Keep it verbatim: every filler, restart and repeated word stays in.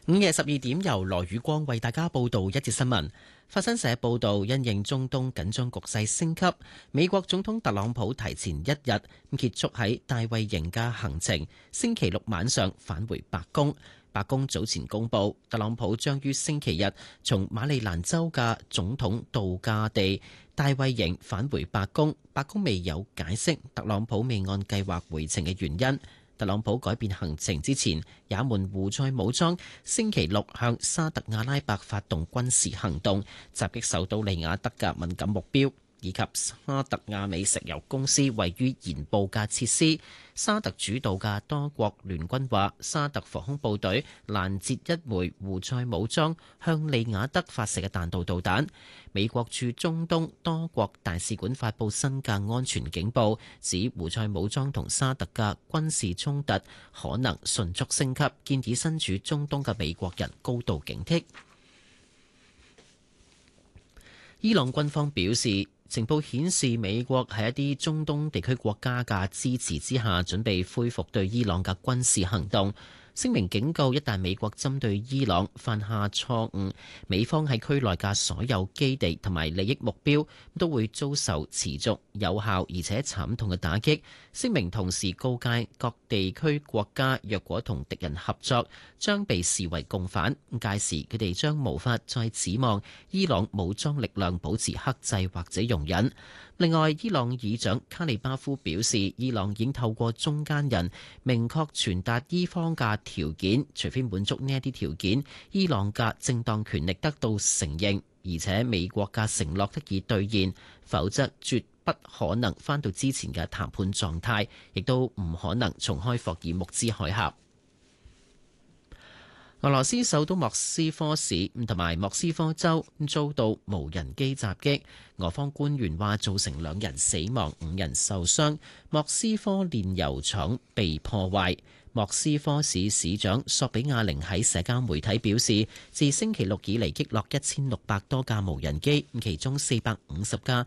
午夜十二點，由羅宇光為大家報道一節新聞。法新社報道，因應中東緊張局勢升級，美國總統特朗普提前一日結束喺大衛營嘅行程，星期六晚上返回白宮。白宮早前公布，特朗普將於星期日從馬里蘭州嘅總統度假地大衛營返回白宮。白宮未有解釋特朗普未按計劃回程嘅原因。特朗普改變行程之前，也門胡塞武裝星期六向沙特阿拉伯發動軍事行動，襲擊首都利雅得嘅敏感目標，以及沙特阿美石油公司位於鹽步嘅設施。沙特主導嘅多國聯軍話，沙特防空部隊攔截一枚胡塞武裝向利雅得發射嘅彈道導彈。美國駐中東多國大使館發布新嘅安全警報，指胡塞武裝同沙特嘅軍事衝突可能迅速升級，建議身處中東嘅美國人高度警惕。伊朗軍方表示，情報顯示美國喺一啲中東地區國家嘅支持之下，準備恢復對伊朗嘅軍事行動。聲明警告，一旦美國針對伊朗犯下錯誤，美方喺區內嘅所有基地同埋利益目標都會遭受持續有效而且慘痛嘅打擊。聲明同時告誡各地區國家，若果同敵人合作，將被視為共犯，屆時佢哋將無法再指望伊朗武裝力量保持克制或者容忍。另外，伊朗議長卡利巴夫表示，伊朗已經透過中間人明確傳達伊方嘅條件，除非滿足呢一啲條件，伊朗嘅正當權力得到承認，而且美國嘅承諾得以兌現，否則絕不可能返到之前嘅談判狀態，亦都唔可能重開霍爾木茲海峽。俄羅斯首都莫斯科市同埋莫斯科州遭到無人機襲擊，俄方官員話造成兩人死亡、五人受傷，莫斯科煉油廠被破壞。莫斯科市市長索比亞寧喺社交媒體表示，自星期六以嚟擊落一千六百多架無人機，其中四百五十架